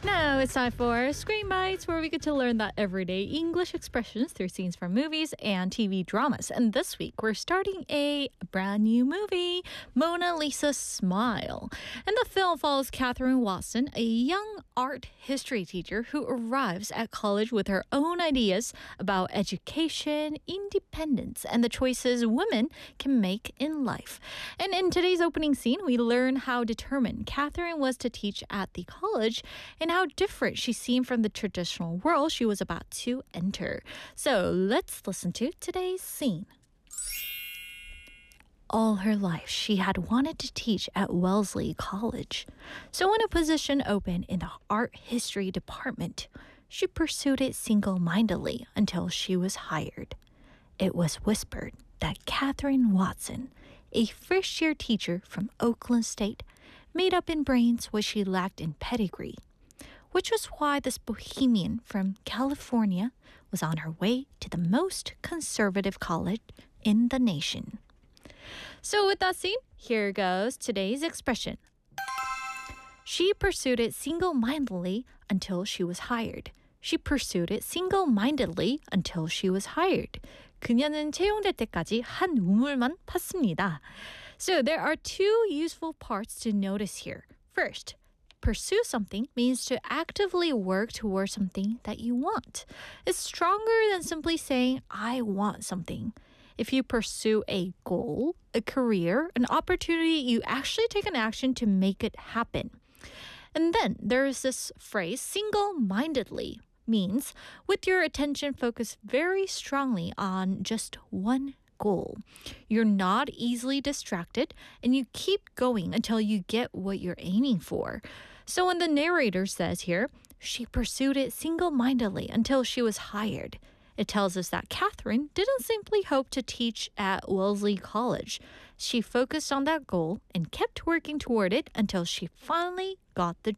Now it's time for Screen Bites, where we get to learn that everyday English expressions through scenes from movies and TV dramas. And this week, we're starting a brand new movie, Mona Lisa Smile. And the film follows Catherine Watson, a young art history teacher who arrives at college with her own ideas about education, independence, and the choices women can make in life. And in today's opening scene, we learn how determined Catherine was to teach at the college and how different she seemed from the traditional world she was about to enter. So let's listen to today's scene. All her life, she had wanted to teach at Wellesley College. So when a position opened in the art history department, she pursued it single-mindedly until she was hired. It was whispered that Catherine Watson, a first-year teacher from Oakland State, made up in brains what she lacked in pedigree, which was why this bohemian from California was on her way to the most conservative college in the nation. So with that scene, here goes today's expression. She pursued it single-mindedly until she was hired. She pursued it single-mindedly until she was hired. 그녀는 채용될 때까지 한 우물만 팠습니다. So there are two useful parts to notice here. First, pursue something means to actively work towards something that you want. It's stronger than simply saying, I want something. If you pursue a goal, a career, an opportunity, you actually take an action to make it happen. And then there's this phrase, single-mindedly, means with your attention focused very strongly on just one goal. You're not easily distracted, and you keep going until you get what you're aiming for. So when the narrator says here, she pursued it single-mindedly until she was hired, it tells us that Catherine didn't simply hope to teach at Wellesley College. She focused on that goal and kept working toward it until she finally got the